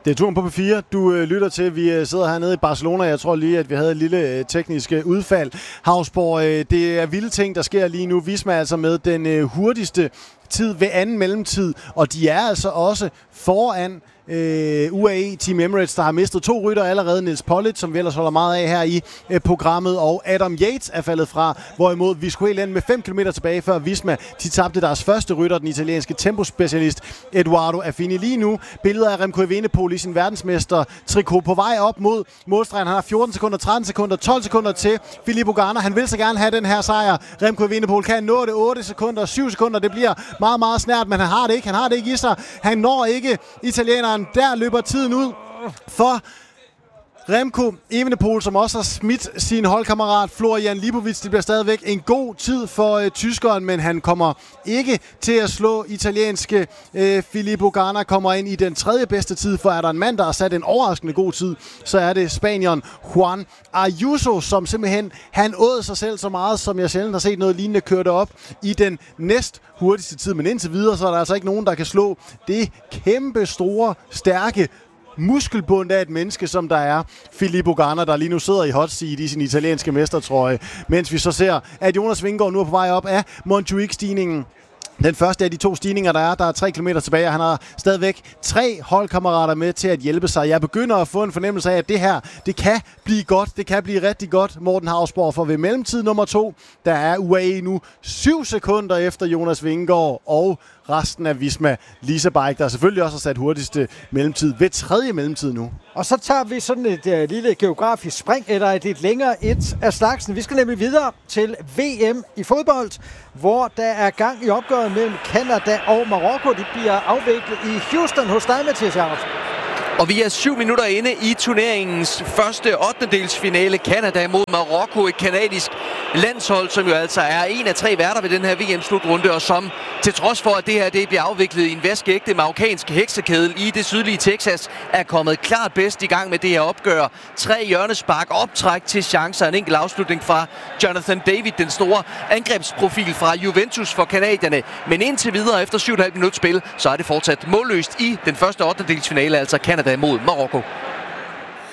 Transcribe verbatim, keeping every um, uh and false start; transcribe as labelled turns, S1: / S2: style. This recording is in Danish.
S1: Det er turen på P fire, du øh, lytter til. Vi øh, sidder hernede i Barcelona. Jeg tror lige, at vi havde et lille øh, teknisk øh, udfald. Hausborg, øh, det er vilde ting, der sker lige nu. Visma er altså med den øh, hurtigste tid ved anden mellemtid, og de er altså også foran Uh, U A E Team Emirates, der har mistet to rytter allerede. Niels Pollitt, som vi ellers holder meget af her i uh, programmet, og Adam Yates er faldet fra, hvorimod vi skulle helt ind med fem kilometer tilbage, før Visma de tabte deres første rytter, den italienske tempospecialist Edoardo Affini. Lige nu billeder af Remco Evenepoel i sin verdensmester trikot på vej op mod målstregen. Han har fjorten sekunder, tretten sekunder, tolv sekunder til Filippo Ganna. Han vil så gerne have den her sejr. Remco Evenepoel kan nå det otte sekunder, syv sekunder. Det bliver meget, meget snært, men han har det ikke. Han har det ikke i sig. Han når ikke italieneren. Der løber tiden ud for Remco Evenepoel, som også har smidt sin holdkammerat Florian Lipovic. Det bliver stadigvæk en god tid for øh, tyskeren, men han kommer ikke til at slå italienske øh, Filippo Ganna. Kommer ind i den tredje bedste tid, for er der en mand, der har sat en overraskende god tid, så er det spanieren Juan Ayuso, som simpelthen, han åd sig selv så meget, som jeg sjældent har set noget lignende, kørte op i den næst hurtigste tid. Men indtil videre, så er der altså ikke nogen, der kan slå det kæmpe store, stærke muskelbund af et menneske, som der er Filippo Ganna, der lige nu sidder i hot seat i sin italienske mestertrøje, mens vi så ser, at Jonas Vingegaard nu er på vej op af Montjuic-stigningen. Den første af de to stigninger, der er, der er tre kilometer tilbage, og han har stadigvæk tre holdkammerater med til at hjælpe sig. Jeg begynder at få en fornemmelse af, at det her, det kan blive godt, det kan blive rigtig godt, Morten Hausborg, for ved mellemtid nummer to, der er U A E nu syv sekunder efter Jonas Vingegaard, og resten af Visma Lease Bike, der selvfølgelig også har sat hurtigste mellemtid ved tredje mellemtid nu.
S2: Og så tager vi sådan et uh, lille geografisk spring, eller et, et længere et af slagsen. Vi skal nemlig videre til V M i fodbold, hvor der er gang i opgøret mellem Canada og Marokko. Det bliver afviklet i Houston hos dig, Mathias Jacobsen.
S3: Og vi er syv minutter inde i turneringens første ottendedelsfinale. Canada mod Marokko, et kanadisk landshold, som jo altså er en af tre værter ved den her V M-slutrunde, og som til trods for, at det her det bliver afviklet i en vaskeægte marokkansk heksekedel i det sydlige Texas, er kommet klart bedst i gang med det her opgør. Tre hjørnespark, optræk til chancer, en enkelt afslutning fra Jonathan David, den store angrebsprofil fra Juventus for kanadierne. Men indtil videre, efter syv komma fem minutter spil, så er det fortsat målløst i den første ottendedelsfinale, altså Canada mod Marokko.